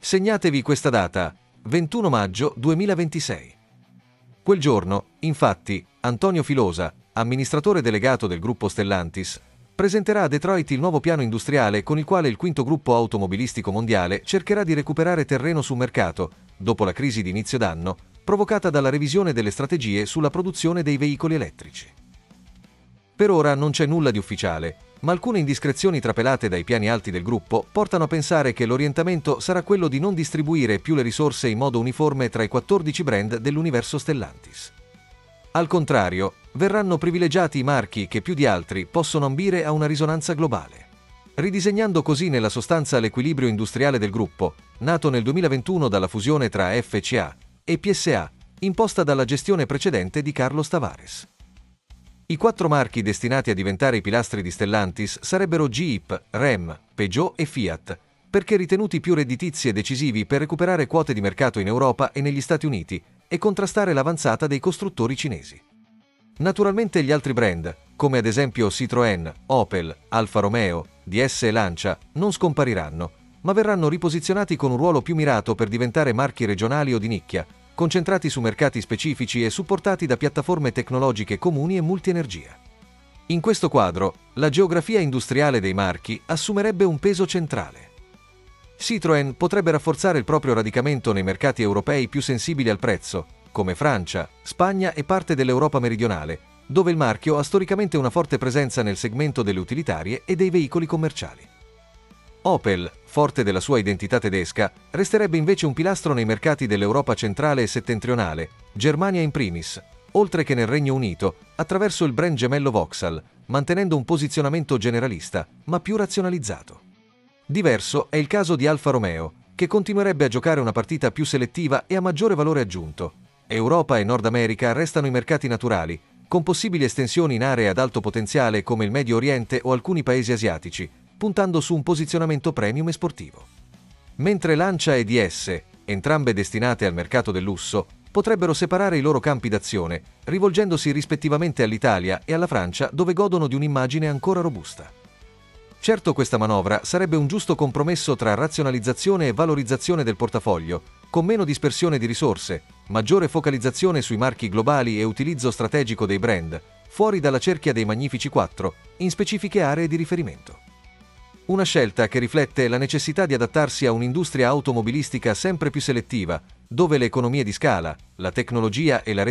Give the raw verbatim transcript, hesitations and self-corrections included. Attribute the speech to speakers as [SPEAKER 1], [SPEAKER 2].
[SPEAKER 1] Segnatevi questa data, ventuno maggio duemilaventisei. Quel giorno, infatti, Antonio Filosa, amministratore delegato del gruppo Stellantis, presenterà a Detroit il nuovo piano industriale con il quale il quinto gruppo automobilistico mondiale cercherà di recuperare terreno sul mercato, dopo la crisi di inizio d'anno, provocata dalla revisione delle strategie sulla produzione dei veicoli elettrici. Per ora non c'è nulla di ufficiale, ma alcune indiscrezioni trapelate dai piani alti del gruppo portano a pensare che l'orientamento sarà quello di non distribuire più le risorse in modo uniforme tra i quattordici brand dell'universo Stellantis. Al contrario, verranno privilegiati i marchi che più di altri possono ambire a una risonanza globale. Ridisegnando così nella sostanza l'equilibrio industriale del gruppo, nato nel duemilaventuno dalla fusione tra F C A e P S A, imposta dalla gestione precedente di Carlos Tavares. I quattro marchi destinati a diventare i pilastri di Stellantis sarebbero Jeep, Ram, Peugeot e Fiat, perché ritenuti più redditizi e decisivi per recuperare quote di mercato in Europa e negli Stati Uniti e contrastare l'avanzata dei costruttori cinesi. Naturalmente gli altri brand, come ad esempio Citroën, Opel, Alfa Romeo, D S e Lancia, non scompariranno, ma verranno riposizionati con un ruolo più mirato per diventare marchi regionali o di nicchia, concentrati su mercati specifici e supportati da piattaforme tecnologiche comuni e multienergia. In questo quadro, la geografia industriale dei marchi assumerebbe un peso centrale. Citroën potrebbe rafforzare il proprio radicamento nei mercati europei più sensibili al prezzo, come Francia, Spagna e parte dell'Europa meridionale, dove il marchio ha storicamente una forte presenza nel segmento delle utilitarie e dei veicoli commerciali. Opel, forte della sua identità tedesca, resterebbe invece un pilastro nei mercati dell'Europa centrale e settentrionale, Germania in primis, oltre che nel Regno Unito, attraverso il brand gemello Vauxhall, mantenendo un posizionamento generalista, ma più razionalizzato. Diverso è il caso di Alfa Romeo, che continuerebbe a giocare una partita più selettiva e a maggiore valore aggiunto. Europa e Nord America restano i mercati naturali, con possibili estensioni in aree ad alto potenziale come il Medio Oriente o alcuni paesi asiatici, puntando su un posizionamento premium e sportivo. Mentre Lancia e D S, entrambe destinate al mercato del lusso, potrebbero separare i loro campi d'azione, rivolgendosi rispettivamente all'Italia e alla Francia, dove godono di un'immagine ancora robusta. Certo, questa manovra sarebbe un giusto compromesso tra razionalizzazione e valorizzazione del portafoglio, con meno dispersione di risorse, maggiore focalizzazione sui marchi globali e utilizzo strategico dei brand, fuori dalla cerchia dei Magnifici quattro, in specifiche aree di riferimento. Una scelta che riflette la necessità di adattarsi a un'industria automobilistica sempre più selettiva, dove le economie di scala, la tecnologia e la